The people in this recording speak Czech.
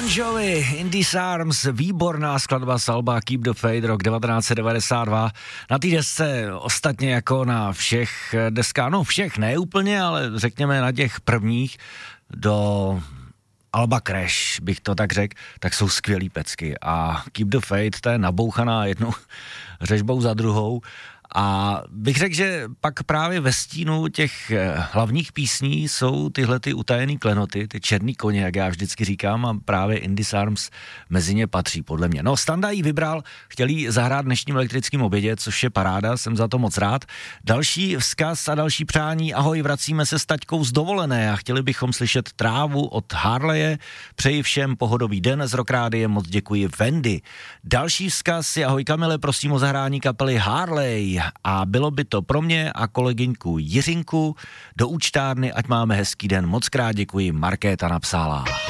Jovi, In These Arms, výborná skladba z alba Keep the Faith, rok 1992. Na té desce ostatně jako na všech deskách, no všech ne úplně, ale řekněme na těch prvních do alba Crash, bych to tak řekl, tak jsou skvělý pecky a Keep the Faith, to je nabouchaná jednou řežbou za druhou. A bych řekl, že pak právě ve stínu těch hlavních písní jsou tyhle ty utajený klenoty, ty černý koně, jak já vždycky říkám, a právě In These Arms mezi ně patří, podle mě. No, Standa jí vybral, chtěl jí zahrát dnešním elektrickým obědě, což je paráda, jsem za to moc rád. Další vzkaz a další přání, ahoj, vracíme se s taťkou z dovolené a chtěli bychom slyšet Trávu od Harleje. Přeji všem pohodový den z Rock Rádia, moc děkuji Wendy. Další vzkaz je, ahoj Kamile, prosím o zahrání kapely Harley. A bylo by to pro mě a kolegyňku Jiřinku do účtárny, ať máme hezký den. Moc krát děkuji, Markéta napsala.